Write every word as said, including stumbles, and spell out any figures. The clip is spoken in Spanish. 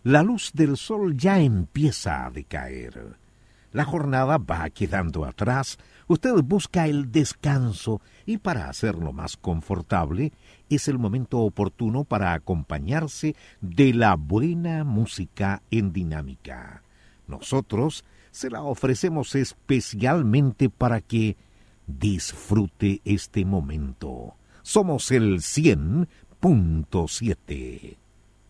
La luz del sol ya empieza a decaer. La jornada va quedando atrás. Usted busca el descanso y para hacerlo más confortable es el momento oportuno para acompañarse de la buena música en dinámica. Nosotros se la ofrecemos especialmente para que disfrute este momento. Somos el cien punto siete.